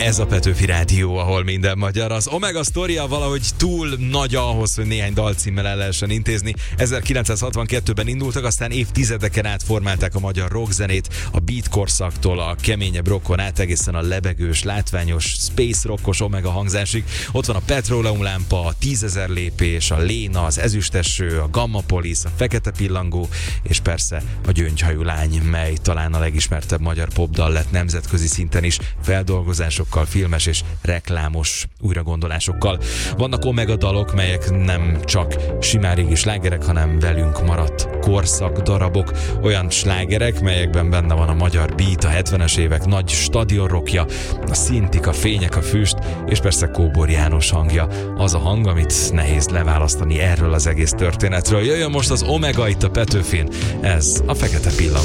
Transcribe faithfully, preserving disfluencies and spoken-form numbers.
Ez a Petőfi Rádió, ahol minden magyar. Az Omega sztoria valahogy túl nagy ahhoz, hogy néhány dalcímmel el lehessen intézni. ezerkilencszázhatvankettőben indultak, aztán évtizedeken át formálták a magyar rockzenét, a beat korszaktól a keményebb rockon át egészen a lebegős, látványos, space rockos Omega hangzásig. Ott van a petróleumlámpa, a tízezer lépés, a Léna, az ezüsteső, a Gamma Police, a Fekete Pillangó, és persze a Gyöngyhajú lány, mely talán a legismertebb magyar popdal lett nemzetközi szinten is, feldolgozásokkal, filmes és reklámos újragondolásokkal. Vannak Omega dalok, melyek nem csak simán régi slágerek, hanem velünk maradt korszak darabok, olyan slágerek, melyekben benne van a magyar beat, a hetvenes évek nagy stadionrockja, a szintik, a fények, a füst, és persze Kóbor János hangja. Az a hang, amit nehéz leválasztani erről az egész történetről. Jöjjön most az Omega itt a Petőfin, ez a Fekete Pillangó.